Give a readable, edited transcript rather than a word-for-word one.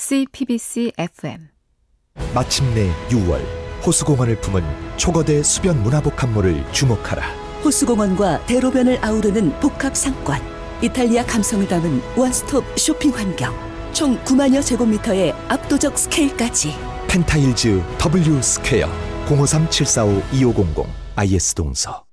JCPBC FM. 마침내 6월 호수공원을 품은 초거대 수변 문화복합물을 주목하라. 호수공원과 대로변을 아우르는 복합 상권, 이탈리아 감성을 담은 원스톱 쇼핑 환경, 총 9만여 제곱미터의 압도적 스케일까지. 펜타일즈 W 스퀘어 053-745-2500 IS동서.